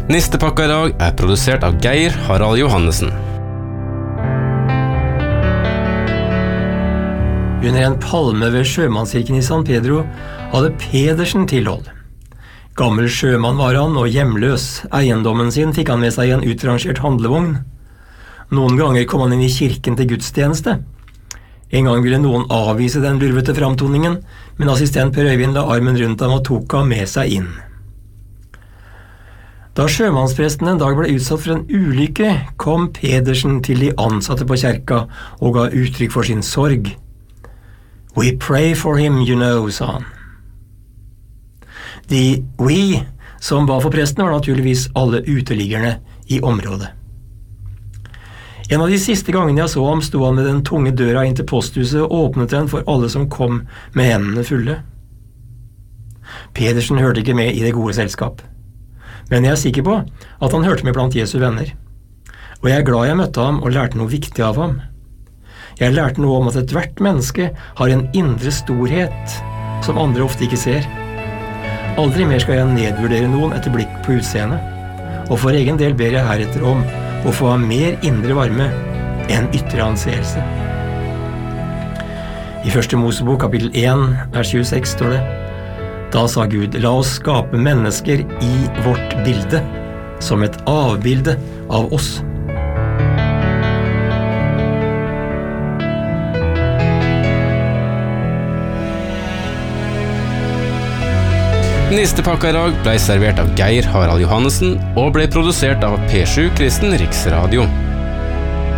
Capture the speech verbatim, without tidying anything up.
Nistepakka i dag er produsert av Geir Harald Johannessen. Under en palme ved sjømannskirken i San Pedro hadde Pedersen tilhold. Gammel sjømann var han og hjemløs. Eiendommen sin fikk han med seg i en utrangert handlevogn. Noen ganger kom han inn i kirken til gudstjeneste. En gang ville noen avvise den lurvete framtoningen, men assistent Per Øyvind la armen rundt ham og tok ham med seg inn. Da sjømannspresten en dag ble utsatt for en ulykke, kom Pedersen til de ansatte på kjerka og ga uttrykk for sin sorg. «We pray for him, you know», sa han. De «we» som ba for presten var naturligvis alle uteliggerne i området. En av de siste gangene jeg så ham, sto han med den tunge døra inn til posthuset og åpnet den for alle som kom med hendene fulle. Pedersen hørte ikke med i det gode selskap. Men jeg er sikker på at han hørte med blant Jesu venner. Og jeg er glad jeg møtte ham og lærte noe viktig av ham. Jeg lærte noe om at et hvert menneske har en indre storhet som andre ofte ikke ser. Aldri mer skal jeg nedvurdere noen etter blikk på utseende. Og for egen del ber jeg heretter om å få ha mer indre varme enn ytre anseelse. I første Mosebok kapittel én, vers tjueseks står det: Da sa Gud, la oss skape mennesker i vårt bilde, som et avbilde av oss. Nistepakka i dag ble servert av Geir Harald Johannessen og ble produsert av P sju Kristen Riksradio.